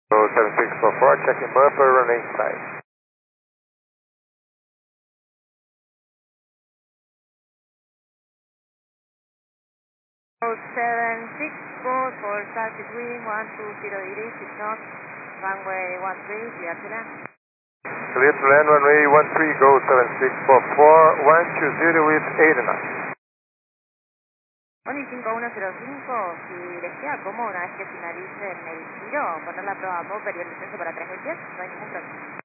Go 7644, checking buffer, running side. Go 7644, start between 120 degrees, 6 knots, runway 13, clear to land. Clear to land, runway 13, go 7644, 120 with 8 knots. Bueno, y 5105, si les queda cómodo una vez que finalicen el giro, poner la prueba MOPER y el descenso para 3010, no hay ningún problema.